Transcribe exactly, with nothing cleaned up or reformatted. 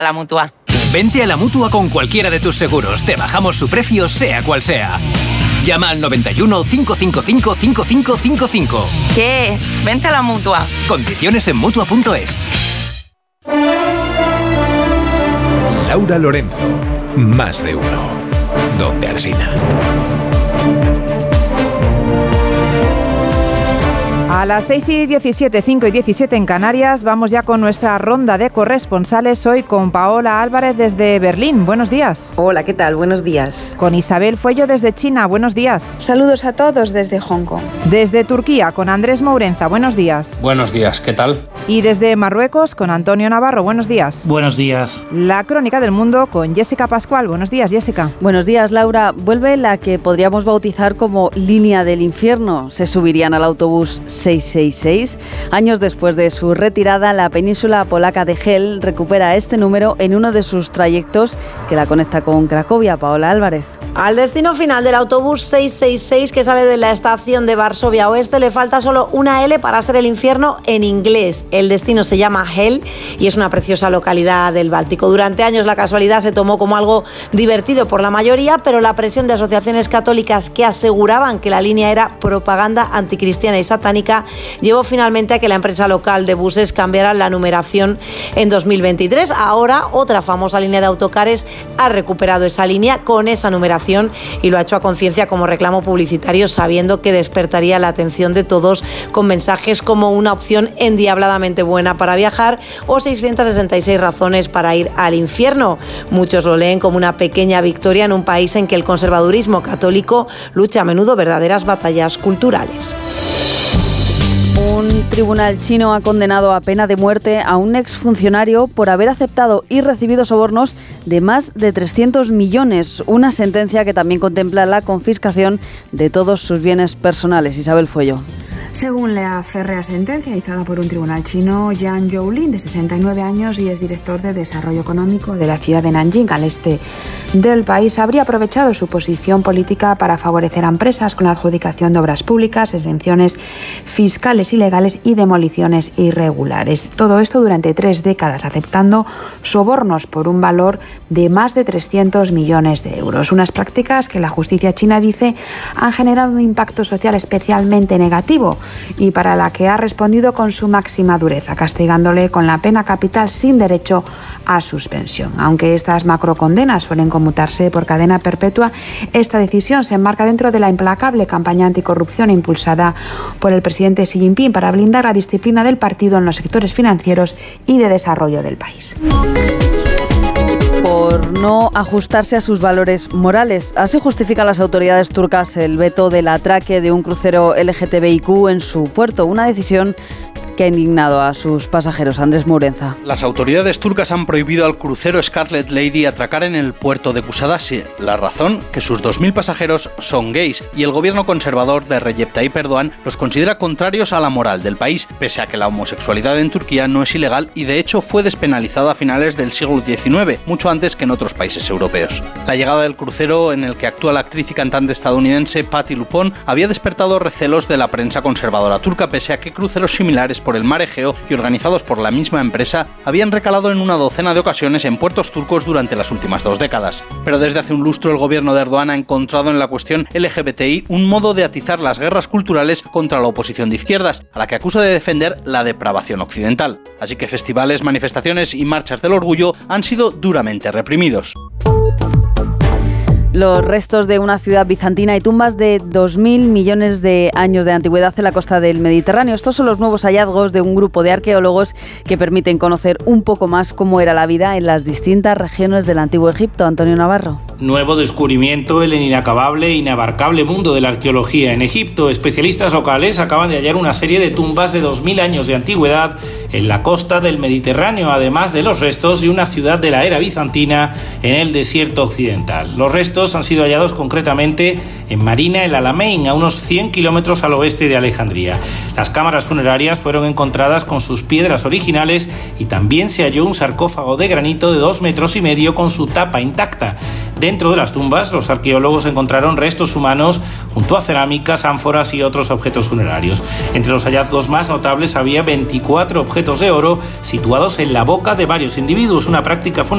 A la Mutua. Vente a la Mutua con cualquiera de tus seguros. Te bajamos su precio, sea cual sea. Llama al noventa y uno, cinco cinco cinco, cinco cinco cinco cinco. ¿Qué? Vente a la Mutua. Condiciones en Mutua punto es. Laura Lorenzo. Más de uno. Donde Alsina. A las seis y diecisiete, cinco y diecisiete en Canarias, vamos ya con nuestra ronda de corresponsales. Hoy con Paola Álvarez desde Berlín. Buenos días. Hola, ¿qué tal? Buenos días. Con Isabel Fuello desde China. Buenos días. Saludos a todos desde Hong Kong. Desde Turquía con Andrés Mourenza. Buenos días. Buenos días, ¿qué tal? Y desde Marruecos con Antonio Navarro. Buenos días. Buenos días. La crónica del mundo con Jessica Pascual. Buenos días, Jessica. Buenos días, Laura. Vuelve la que podríamos bautizar como línea del infierno. Se subirían al autobús seiscientos sesenta y seis. Años después de su retirada, la península polaca de Hel recupera este número en uno de sus trayectos que la conecta con Cracovia. Paola Álvarez. Al destino final del autobús seiscientos sesenta y seis que sale de la estación de Varsovia Oeste le falta solo una L para ser el infierno en inglés. El destino se llama Hel y es una preciosa localidad del Báltico. Durante años la casualidad se tomó como algo divertido por la mayoría, pero la presión de asociaciones católicas que aseguraban que la línea era propaganda anticristiana y satánica llevó finalmente a que la empresa local de buses cambiara la numeración en dos mil veintitrés. Ahora otra famosa línea de autocares ha recuperado esa línea con esa numeración y lo ha hecho a conciencia como reclamo publicitario, sabiendo que despertaría la atención de todos con mensajes como una opción endiabladamente buena para viajar o seiscientas sesenta y seis razones para ir al infierno. Muchos lo leen como una pequeña victoria en un país en que el conservadurismo católico lucha a menudo verdaderas batallas culturales. Un tribunal chino ha condenado a pena de muerte a un exfuncionario por haber aceptado y recibido sobornos de más de trescientos millones, una sentencia que también contempla la confiscación de todos sus bienes personales. Isabel Fuello. Según la férrea sentencia dictada por un tribunal chino, Yang Youlin, de sesenta y nueve años y es director de Desarrollo Económico de la ciudad de Nanjing, al este del país, habría aprovechado su posición política para favorecer a empresas con la adjudicación de obras públicas, exenciones fiscales ilegales y demoliciones irregulares. Todo esto durante tres décadas, aceptando sobornos por un valor de más de trescientos millones de euros. Unas prácticas que la justicia china dice han generado un impacto social especialmente negativo y para la que ha respondido con su máxima dureza, castigándole con la pena capital sin derecho a suspensión. Aunque estas macrocondenas suelen conmutarse por cadena perpetua, esta decisión se enmarca dentro de la implacable campaña anticorrupción impulsada por el presidente Xi Jinping para blindar la disciplina del partido en los sectores financieros y de desarrollo del país. Por no ajustarse a sus valores morales. Así justifican las autoridades turcas el veto del atraque de un crucero L G T B I Q en su puerto, una decisión que ha indignado a sus pasajeros. Andrés Mourenza. Las autoridades turcas han prohibido al crucero Scarlet Lady atracar en el puerto de Kusadasi. La razón, que sus dos mil pasajeros son gays y el gobierno conservador de Recep Tayyip Erdogan los considera contrarios a la moral del país, pese a que la homosexualidad en Turquía no es ilegal y de hecho fue despenalizada a finales del siglo diecinueve, mucho antes que en otros países europeos. La llegada del crucero, en el que actúa la actriz y cantante estadounidense Patti LuPone, había despertado recelos de la prensa conservadora turca, pese a que cruceros similares por el mar Egeo y organizados por la misma empresa habían recalado en una docena de ocasiones en puertos turcos durante las últimas dos décadas. Pero desde hace un lustro el gobierno de Erdogan ha encontrado en la cuestión L G B T I un modo de atizar las guerras culturales contra la oposición de izquierdas, a la que acusa de defender la depravación occidental. Así que festivales, manifestaciones y marchas del orgullo han sido duramente reprimidos. Los restos de una ciudad bizantina y tumbas de dos mil millones de años de antigüedad en la costa del Mediterráneo. Estos son los nuevos hallazgos de un grupo de arqueólogos que permiten conocer un poco más cómo era la vida en las distintas regiones del antiguo Egipto. Antonio Navarro. Nuevo descubrimiento en el inacabable e inabarcable mundo de la arqueología en Egipto. Especialistas locales acaban de hallar una serie de tumbas de dos mil años de antigüedad en la costa del Mediterráneo, además de los restos de una ciudad de la era bizantina en el desierto occidental. Los restos han sido hallados concretamente en Marina el Alamein, a unos cien kilómetros al oeste de Alejandría. Las cámaras funerarias fueron encontradas con sus piedras originales y también se halló un sarcófago de granito de dos metros y medio con su tapa intacta. Dentro de las tumbas, los arqueólogos encontraron restos humanos junto a cerámicas, ánforas y otros objetos funerarios. Entre los hallazgos más notables había veinticuatro objetos de oro situados en la boca de varios individuos, una práctica funeraria